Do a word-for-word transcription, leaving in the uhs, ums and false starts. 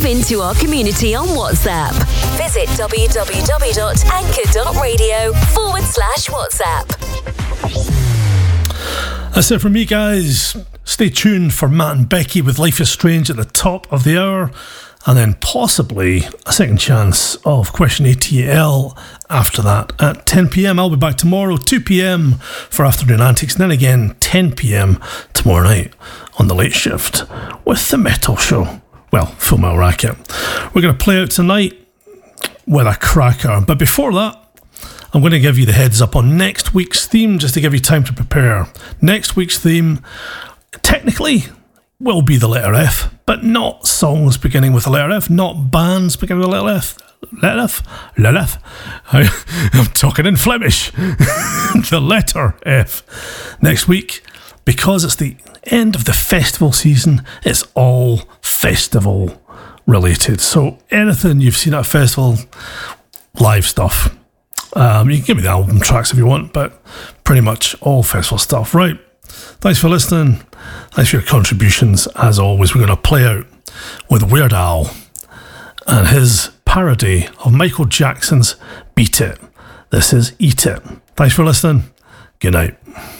into our community on WhatsApp. Visit www.anchor.radio forward slash WhatsApp. That's it from me, guys. Stay tuned for Matt and Becky with Life is Strange at the top of the hour, and then possibly a second chance of Question A T L after that at ten p.m. I'll be back tomorrow, two p.m. for Afternoon Antics, and then again ten p.m. tomorrow night on the late shift with the Metal Show. Well, Full Metal Racket. We're going to play out tonight with a cracker, but before that, I'm going to give you the heads up on next week's theme, just to give you time to prepare. Next week's theme, technically, will be the letter F, but not songs beginning with the letter F, not bands beginning with the letter F. Letter F? Letter F? I, I'm talking in Flemish. The letter F. Next week, because it's the end of the festival season, it's all festival related. So anything you've seen at a festival, live stuff. Um, you can give me the album tracks if you want, but pretty much all festival stuff. Right. Thanks for listening. Thanks for your contributions. As always, we're going to play out with Weird Al and his parody of Michael Jackson's Beat It. This is Eat It. Thanks for listening. Good night.